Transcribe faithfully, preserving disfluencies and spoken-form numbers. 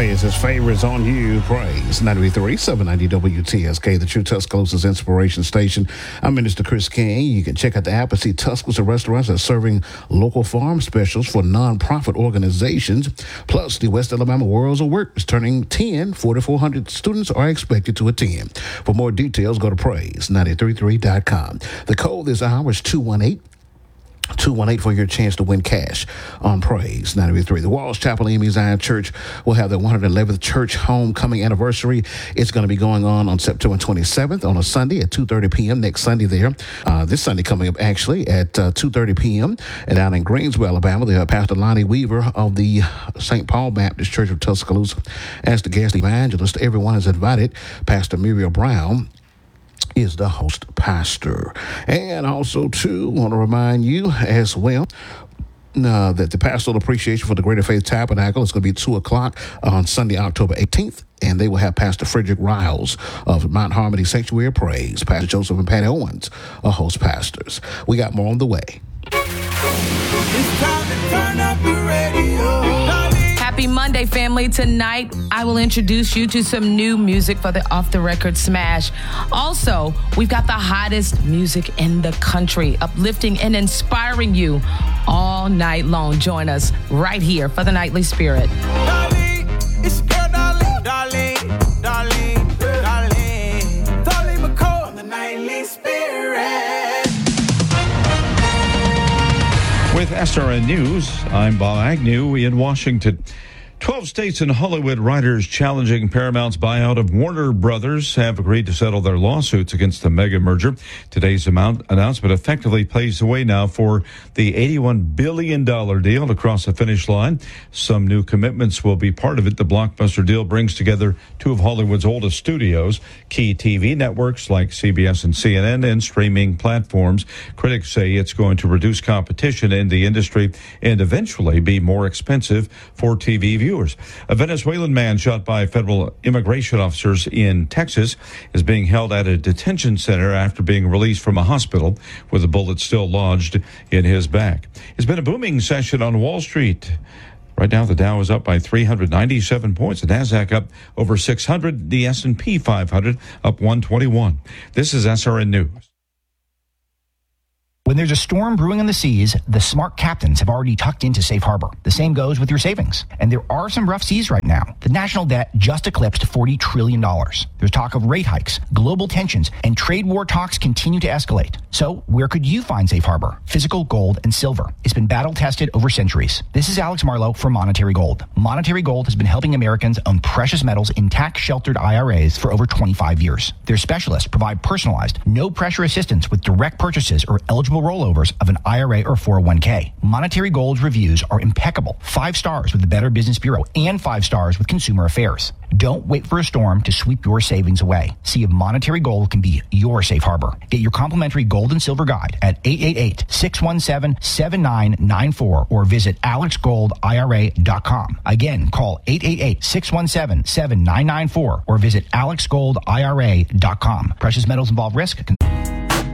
Praise His favors on you. Praise ninety-three point three, seven ninety W T S K, the True Tuscaloosa's inspiration station. I'm Minister Chris King. You can check out the app and see Tuscaloosa restaurants are serving local farm specials for nonprofit organizations. Plus, the West Alabama Worlds of Work is turning ten. forty-four hundred students are expected to attend. For more details, go to praise nine three three dot com. The code this hour is two one eight. two one eight for your chance to win cash on Praise ninety-three point three. The Walls Chapel A M E Zion Church will have their one hundred eleventh church homecoming anniversary. It's going to be going on on September twenty-seventh on a Sunday at two thirty p.m. next Sunday there. Uh, this Sunday coming up actually at uh, two thirty p.m. and down in Greensboro, Alabama, they have Pastor Lonnie Weaver of the Saint Paul Baptist Church of Tuscaloosa as the guest evangelist. Everyone is invited. Pastor Muriel Brown is the host pastor. And also, too, want to remind you as well uh, that the pastoral appreciation for the Greater Faith Tabernacle is going to be two o'clock on Sunday, October eighteenth. And they will have Pastor Frederick Riles of Mount Harmony Sanctuary of Praise, Pastor Joseph and Patty Owens are host pastors. We got more on the way. It's time to turn up the radio. Happy Monday, family. Tonight, I will introduce you to some new music for the Off the Record Smash. Also, we've got the hottest music in the country, uplifting and inspiring you all night long. Join us right here for the Nightly Spirit. Darling, it's your girl, darling, darling, darling, darling, darling McCall on the Nightly Spirit. With S R N News, I'm Bob Agnew in Washington. Twelve states and Hollywood writers challenging Paramount's buyout of Warner Brothers have agreed to settle their lawsuits against the mega merger. Today's amount announcement effectively paves the way now for the eighty-one billion dollars deal to cross the finish line. Some new commitments will be part of it. The blockbuster deal brings together two of Hollywood's oldest studios, key T V networks like C B S and C N N, and streaming platforms. Critics say it's going to reduce competition in the industry and eventually be more expensive for T V viewers. A Venezuelan man shot by federal immigration officers in Texas is being held at a detention center after being released from a hospital with a bullet still lodged in his back. It's been a booming session on Wall Street. Right now, the Dow is up by three hundred ninety-seven points. The Nasdaq up over six hundred. The S and P five hundred up one twenty-one. This is S R N News. When there's a storm brewing in the seas, the smart captains have already tucked into safe harbor. The same goes with your savings. And there are some rough seas right now. The national debt just eclipsed forty trillion dollars. There's talk of rate hikes, global tensions, and trade war talks continue to escalate. So where could you find safe harbor? Physical gold and silver. It's been battle tested over centuries. This is Alex Marlowe for Monetary Gold. Monetary Gold has been helping Americans own precious metals in tax-sheltered I R As for over twenty-five years. Their specialists provide personalized, no-pressure assistance with direct purchases or eligible rollovers of an I R A or four oh one k. Monetary Gold's reviews are impeccable. Five stars with the Better Business Bureau and five stars with Consumer Affairs. Don't wait for a storm to sweep your savings away. See if Monetary Gold can be your safe harbor. Get your complimentary gold and silver guide at eight eight eight, six one seven, seven nine nine four or visit alex gold I R A dot com. Again, call eight eight eight, six one seven, seven nine nine four or visit alex gold I R A dot com. Precious metals involve risk.